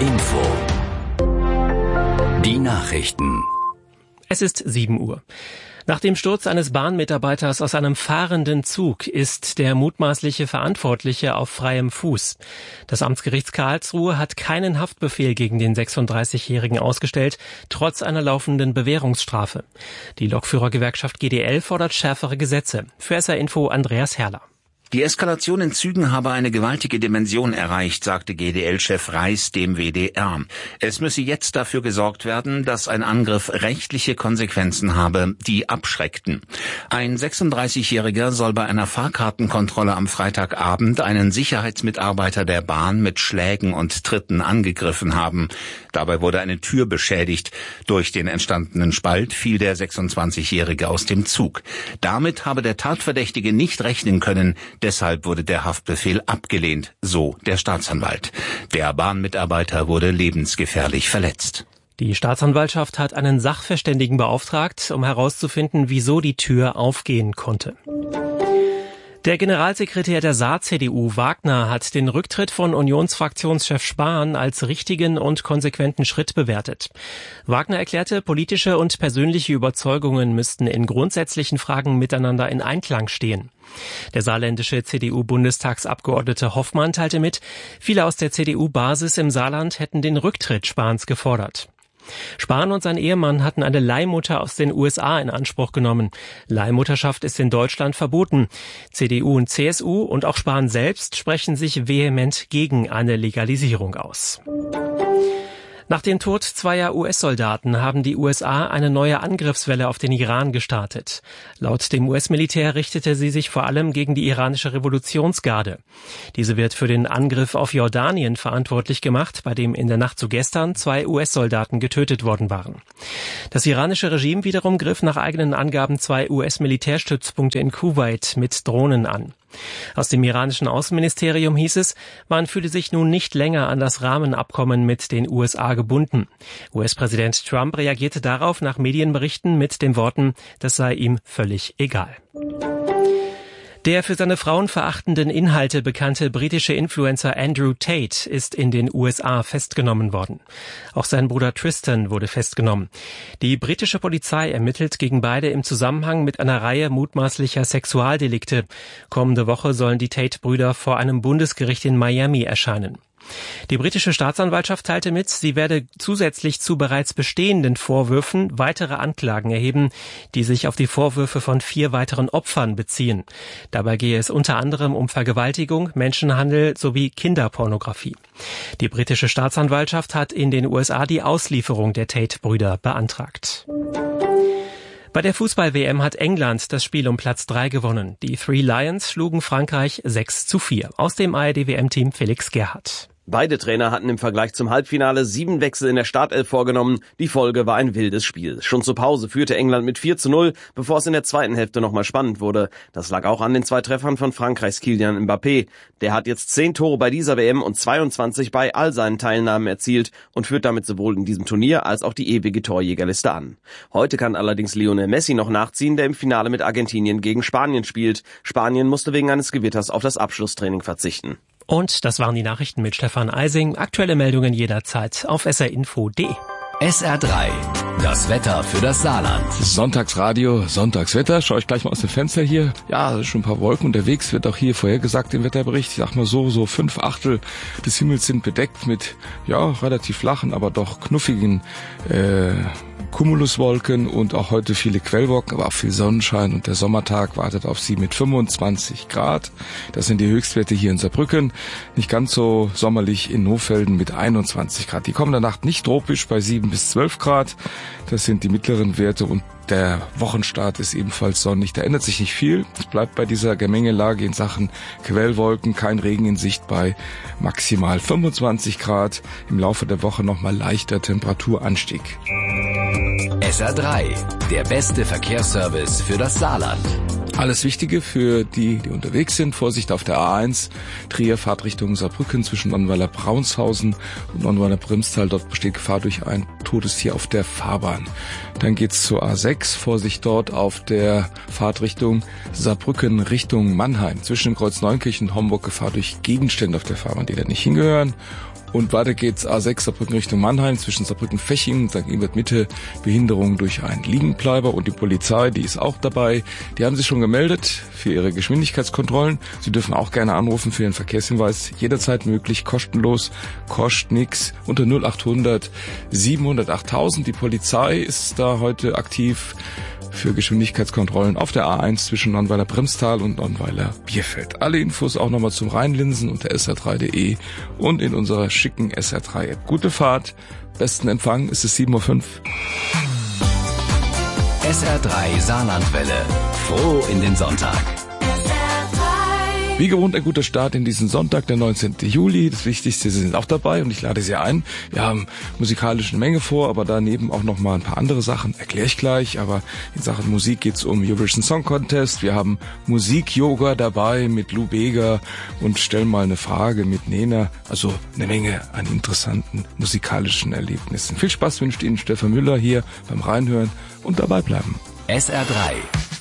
Info. Die Nachrichten. Es ist 7 Uhr. Nach dem Sturz eines Bahnmitarbeiters aus einem fahrenden Zug ist der mutmaßliche Verantwortliche auf freiem Fuß. Das Amtsgericht Karlsruhe hat keinen Haftbefehl gegen den 36-Jährigen ausgestellt, trotz einer laufenden Bewährungsstrafe. Die Lokführergewerkschaft GDL fordert schärfere Gesetze. Für SR Info Andreas Herrler. Die Eskalation in Zügen habe eine gewaltige Dimension erreicht, sagte GDL-Chef Reis dem WDR. Es müsse jetzt dafür gesorgt werden, dass ein Angriff rechtliche Konsequenzen habe, die abschreckten. Ein 36-Jähriger soll bei einer Fahrkartenkontrolle am Freitagabend einen Sicherheitsmitarbeiter der Bahn mit Schlägen und Tritten angegriffen haben. Dabei wurde eine Tür beschädigt. Durch den entstandenen Spalt fiel der 26-Jährige aus dem Zug. Damit habe der Tatverdächtige nicht rechnen können. Deshalb wurde der Haftbefehl abgelehnt, so der Staatsanwalt. Der Bahnmitarbeiter wurde lebensgefährlich verletzt. Die Staatsanwaltschaft hat einen Sachverständigen beauftragt, um herauszufinden, wieso die Tür aufgehen konnte. Der Generalsekretär der Saar-CDU, Wagner, hat den Rücktritt von Unionsfraktionschef Spahn als richtigen und konsequenten Schritt bewertet. Wagner erklärte, politische und persönliche Überzeugungen müssten in grundsätzlichen Fragen miteinander in Einklang stehen. Der saarländische CDU-Bundestagsabgeordnete Hoffmann teilte mit, viele aus der CDU-Basis im Saarland hätten den Rücktritt Spahns gefordert. Spahn und sein Ehemann hatten eine Leihmutter aus den USA in Anspruch genommen. Leihmutterschaft ist in Deutschland verboten. CDU und CSU und auch Spahn selbst sprechen sich vehement gegen eine Legalisierung aus. Nach dem Tod zweier US-Soldaten haben die USA eine neue Angriffswelle auf den Iran gestartet. Laut dem US-Militär richtete sie sich vor allem gegen die iranische Revolutionsgarde. Diese wird für den Angriff auf Jordanien verantwortlich gemacht, bei dem in der Nacht zu gestern 2 US-Soldaten getötet worden waren. Das iranische Regime wiederum griff nach eigenen Angaben 2 US-Militärstützpunkte in Kuwait mit Drohnen an. Aus dem iranischen Außenministerium hieß es, man fühle sich nun nicht länger an das Rahmenabkommen mit den USA gebunden. US-Präsident Trump reagierte darauf nach Medienberichten mit den Worten, das sei ihm völlig egal. Der für seine frauenverachtenden Inhalte bekannte britische Influencer Andrew Tate ist in den USA festgenommen worden. Auch sein Bruder Tristan wurde festgenommen. Die britische Polizei ermittelt gegen beide im Zusammenhang mit einer Reihe mutmaßlicher Sexualdelikte. Kommende Woche sollen die Tate-Brüder vor einem Bundesgericht in Miami erscheinen. Die britische Staatsanwaltschaft teilte mit, sie werde zusätzlich zu bereits bestehenden Vorwürfen weitere Anklagen erheben, die sich auf die Vorwürfe von 4 weiteren Opfern beziehen. Dabei gehe es unter anderem um Vergewaltigung, Menschenhandel sowie Kinderpornografie. Die britische Staatsanwaltschaft hat in den USA die Auslieferung der Tate-Brüder beantragt. Bei der Fußball-WM hat England das Spiel um Platz 3 gewonnen. Die Three Lions schlugen Frankreich 6:4. Aus dem ARD-WM-Team Felix Gerhardt. Beide Trainer hatten im Vergleich zum Halbfinale 7 Wechsel in der Startelf vorgenommen. Die Folge war ein wildes Spiel. Schon zur Pause führte England mit 4:0, bevor es in der zweiten Hälfte nochmal spannend wurde. Das lag auch an den 2 Treffern von Frankreichs Kylian Mbappé. Der hat jetzt 10 Tore bei dieser WM und 22 bei all seinen Teilnahmen erzielt und führt damit sowohl in diesem Turnier als auch die ewige Torjägerliste an. Heute kann allerdings Lionel Messi noch nachziehen, der im Finale mit Argentinien gegen Spanien spielt. Spanien musste wegen eines Gewitters auf das Abschlusstraining verzichten. Und das waren die Nachrichten mit Stefan Eising. Aktuelle Meldungen jederzeit auf srinfo.de. SR3, das Wetter für das Saarland. Sonntagsradio, Sonntagswetter. Schau ich gleich mal aus dem Fenster hier. Ja, es ist schon ein paar Wolken unterwegs, wird auch hier vorhergesagt im Wetterbericht. Ich sag mal so 5/8 des Himmels sind bedeckt mit, ja, relativ flachen, aber doch knuffigen Cumuluswolken und auch heute viele Quellwolken, aber auch viel Sonnenschein und der Sommertag wartet auf Sie mit 25 Grad. Das sind die Höchstwerte hier in Saarbrücken. Nicht ganz so sommerlich in Nohfelden mit 21 Grad. Die kommende Nacht nicht tropisch bei 7 bis 12 Grad. Das sind die mittleren Werte und der Wochenstart ist ebenfalls sonnig. Da ändert sich nicht viel. Es bleibt bei dieser Gemengelage in Sachen Quellwolken, kein Regen in Sicht bei maximal 25 Grad. Im Laufe der Woche nochmal leichter Temperaturanstieg. SR3, der beste Verkehrsservice für das Saarland. Alles Wichtige für die unterwegs sind. Vorsicht auf der A1, Trier Fahrtrichtung Saarbrücken zwischen Nonnweiler-Braunshausen und Nonnweiler-Primstal. Dort besteht Gefahr durch ein Todestier auf der Fahrbahn. Dann geht's zur A6, Vorsicht dort auf der Fahrtrichtung Saarbrücken Richtung Mannheim. Zwischen Kreuz Neunkirchen und Homburg Gefahr durch Gegenstände auf der Fahrbahn, die da nicht hingehören. Und weiter geht's A6 Saarbrücken Richtung Mannheim zwischen Saarbrücken-Feching und St. Ingbert Mitte. Behinderung durch einen Liegenbleiber und die Polizei, die ist auch dabei. Die haben sich schon gemeldet für ihre Geschwindigkeitskontrollen. Sie dürfen auch gerne anrufen für Ihren Verkehrshinweis. Jederzeit möglich, kostenlos, kostet nix. Unter 0800 700 8000. Die Polizei ist da heute aktiv für Geschwindigkeitskontrollen auf der A1 zwischen Nonnweiler-Bremstal und Nonnweiler-Bierfeld. Alle Infos auch nochmal zum Rheinlinsen unter sr3.de und in unserer schicken SR3-App. Gute Fahrt, besten Empfang, ist es 7:05 Uhr. SR3 Saarlandwelle. Froh in den Sonntag. Wie gewohnt ein guter Start in diesen Sonntag, der 19. Juli. Das Wichtigste, Sie sind auch dabei und ich lade Sie ein. Wir haben musikalisch eine Menge vor, aber daneben auch noch mal ein paar andere Sachen. Erkläre ich gleich, aber in Sachen Musik geht's um Eurovision Song Contest. Wir haben Musik-Yoga dabei mit Lou Bega und stellen mal eine Frage mit Nena. Also eine Menge an interessanten musikalischen Erlebnissen. Viel Spaß wünscht Ihnen Stefan Müller hier beim Reinhören und dabei bleiben. SR3